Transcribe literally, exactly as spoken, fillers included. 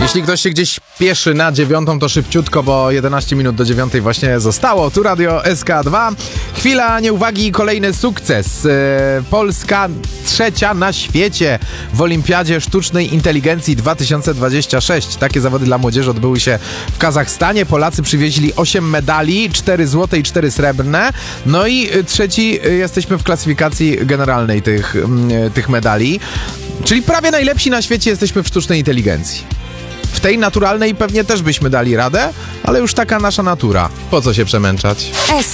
Jeśli ktoś się gdzieś pieszy na dziewiątą, to szybciutko, bo jedenaście minut do dziewiątej właśnie zostało. Tu Radio S K dwa. Chwila nieuwagi i kolejny sukces. Polska trzecia na świecie w Olimpiadzie Sztucznej Inteligencji dwa tysiące dwudziestym szóstym. Takie zawody dla młodzieży odbyły się w Kazachstanie. Polacy przywieźli osiem medali, cztery złote i cztery srebrne. No i trzeci jesteśmy w klasyfikacji generalnej tych, tych medali. Czyli prawie najlepsi na świecie jesteśmy w sztucznej inteligencji. W tej naturalnej pewnie też byśmy dali radę, ale już taka nasza natura. Po co się przemęczać? S